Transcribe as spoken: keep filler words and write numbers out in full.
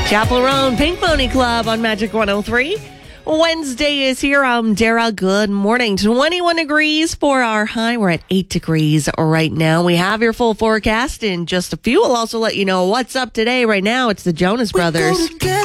Chapel Roan, Pink Pony Club on Magic one oh three. Wednesday is here. I'm Dara. Good morning. twenty-one degrees for our high. We're at eight degrees right now. We have your full forecast in just a few. We'll also let you know what's up today. Right now, it's the Jonas Brothers.